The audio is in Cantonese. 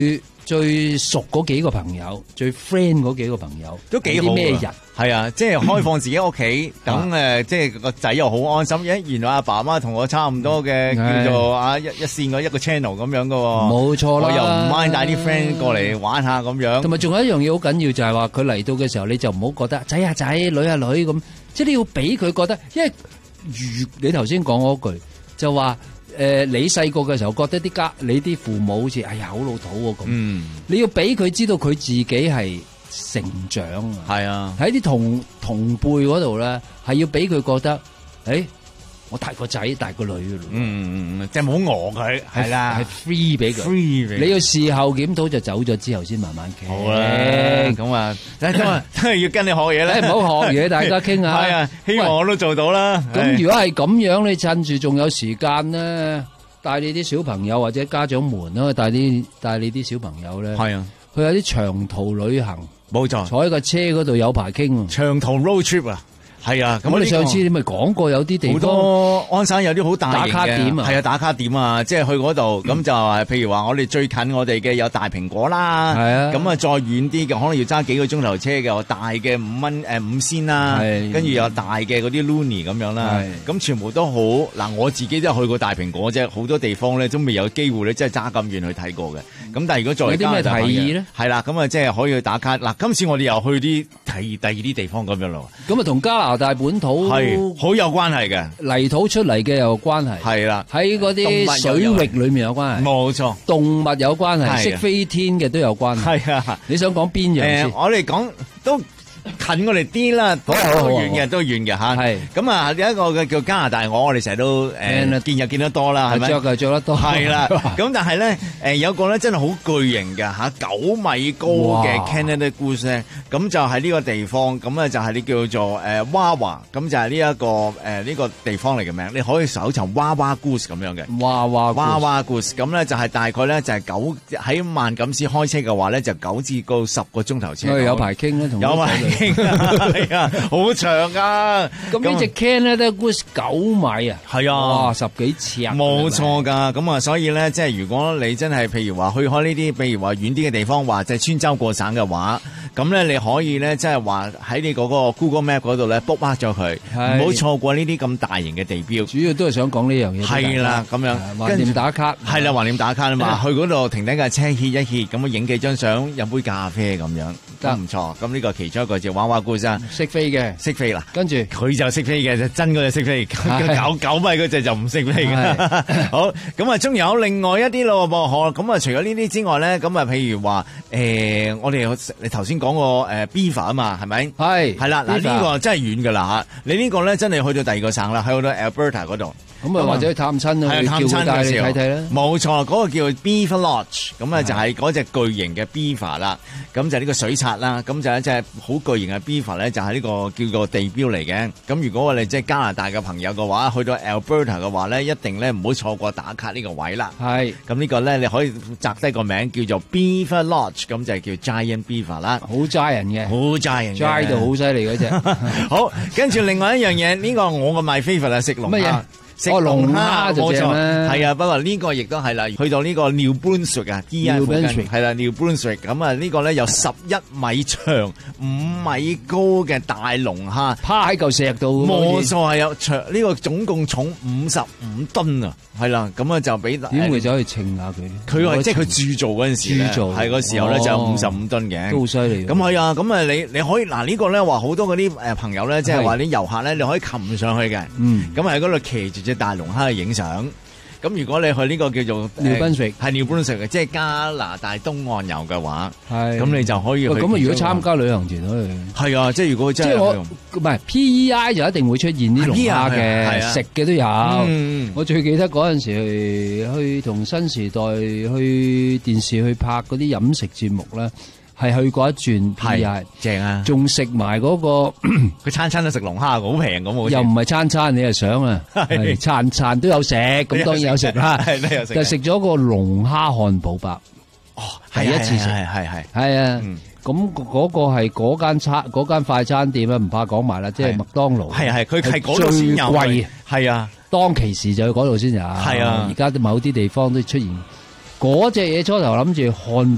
最熟嗰幾個朋友，最 friend 嗰幾個朋友， 都幾好。 咩人？ 係啊，即係開放自己屋企，等即係個仔又好安心。原來阿爸阿媽同我差唔多嘅，叫做一線嗰一個 channel 咁樣噶。冇錯啦， 我又唔 mind 帶啲 friend 過嚟玩下咁樣。 同埋仲有一樣嘢好緊要，就係話佢嚟到嘅時候，你就唔好覺得仔啊仔，女啊女咁，即係你要俾佢覺得，因為如你頭先講嗰句，就話你細個嘅時候覺得你啲父母好似哎呀好老土喎咁，你要俾佢知道佢自己係成長啊，係啊，喺啲同輩嗰度咧，係要俾佢覺得，我大個仔大個女嘅咯， 即係唔好餓佢，係啦， 係 free 俾佢，你要事後檢討就走咗之後先慢慢傾。好啦，咁啊，真係要跟你學嘢咧， 唔好學嘢，大家傾下。 係啊，希望我都做到啦。 咁如果係咁樣，你趁住仲有時間咧，帶你啲小朋友或者家長們啦，帶你啲小朋友咧，係啊，去有啲長途旅行， 冇錯， 坐喺個車嗰度有排傾， 長途 road trip 啊。係啊，咁我哋上次你咪講過有啲地方，好多鞍山有啲好大型嘅打卡點啊， 係啊，打卡點啊，即係去嗰度咁就係譬如話我哋最近我哋嘅有大蘋果啦，係啊，咁啊再遠啲嘅可能要揸幾個鐘頭車嘅，大嘅5仙啦，跟住有大嘅嗰啲 Luni 咁樣啦，咁全部都好嗱，我自己都去過大蘋果啫，好多地方咧都未有機會咧，即係揸咁遠去睇過嘅。咁但係如果再加有啲咩提議咧？係啦，咁啊即係可以去打卡嗱。今次我哋又去啲第二啲地方咁樣咯。咁啊同加拿大本土係好有關係嘅，泥土出嚟嘅有關係，係啦，喺嗰啲水域裏面有關係，冇錯，動物有關係，識飛天嘅都有關係。係啊，你想講邊樣先？我哋講都近我哋啲啦，都遠嘅，都遠嘅吓。係咁啊，有一個嘅叫加拿大鵝，我哋成日都見又見得多啦，係咪？着得多。係啦，咁但係咧，有個咧真係好巨型嘅吓，9米高嘅 Canada Goose 咧，咁就喺呢個地方，咁咧就係你叫做娃娃，咁就係呢一個呢個地方嚟嘅名，你可以搜尋娃娃 Goose 咁樣嘅。娃娃 Goose，咁咧就係大概咧就係喺萬錦市開車嘅話咧，就9至到10個鐘頭車。有排傾啦，同有排。係啊，好長啊！咁呢隻 Canada Goose 9米啊，係啊，哇，10幾尺，冇錯噶。咁啊，所以咧，即係如果你真係譬如話去開呢啲，譬如話遠啲嘅地方，或者穿州過省嘅話，咁咧你可以咧，即係話喺你嗰個 Google Map 嗰度咧 book mark 咗佢，唔好錯過呢啲咁大型嘅地標。主要都係想講呢樣嘢。係啦，咁樣橫掂打卡，係啦，橫掂打卡啊嘛，去嗰度停低架車歇一歇，咁啊影幾張相，飲杯咖啡咁樣，都唔錯。咁呢個其中一個就娃娃 Goose 啊，識飛嘅，識飛啦，跟住佢就識飛嘅，就真嗰隻識飛，9米嗰隻就唔識飛嘅。好，咁啊，仲有另外一啲咯噃，好，咁啊，除咗呢啲之外咧，咁啊，譬如話我哋你頭先講過Beaver 啊嘛，係咪？係啦，嗱呢個真係遠噶啦吓，你呢個咧真係去到第二個省啦，去到 Alberta 嗰度。咁啊，或者去探親啊，探親嘅時候睇睇啦。冇錯，嗰個叫 Beaver Lodge，咁啊就係嗰隻巨型嘅 Beaver 啦。咁就呢個水獺啦，咁就一隻好巨型嘅 Beaver 咧，就係呢個叫做地標嚟嘅。咁如果我哋即係加拿大嘅朋友嘅話，去到 Alberta 嘅話咧，一定咧唔好錯過打卡呢個位啦。係。咁呢個咧你可以摘低個名叫做 Beaver Lodge，咁就係叫 Giant Beaver 啦。好齋人嘅，好齋人嘅，齋到好犀利嗰隻。好，跟住另外一樣嘢，呢個我嘅 my favorite 係食龍蝦。食龍蝦冇錯，係啊，不過呢個亦都係啦，去到呢個 New Brunswick 啊 ，New Brunswick 係啦 New Brunswick， 咁啊呢個咧有11米長、5米高嘅大龍蝦，趴喺嚿石度，冇錯係有長，呢個總共重55噸啊，係啦，咁啊就俾點會走去稱下佢？佢話即係佢鑄造嗰陣時咧，係嗰時候咧就有55噸嘅，都好犀利。咁係啊，咁啊你可以嗱呢個咧話好多嗰啲朋友咧，即係話啲遊客咧，你可以擒上去嘅，咁喺嗰度騎住隻大龍蝦去影相，咁如果你去呢個叫做 New Brunswick 係 New Brunswick 嘅，即係加拿大東岸遊嘅話，係咁你就可以去。咁啊，如果參加旅行團可以係啊，即係如果真係我唔係 PEI 就一定會出現啲龍蝦嘅，食嘅都有。我最記得嗰陣時去同新時代去電視去拍嗰啲飲食節目咧。係去過一轉，係正啊！仲食埋嗰個，佢餐餐都食龍蝦，好平咁。又唔係餐餐，你又想啊？係餐都有食，咁當然有食啦。就食咗個龍蝦漢堡包。哦，第一次食，係啊。咁嗰個係嗰間快餐店啊，唔怕講埋啦，即係麥當勞。係佢係嗰度先有，貴係啊。當其時就去嗰度先有，係啊。而家某啲地方都出現嗰隻嘢，初頭諗住漢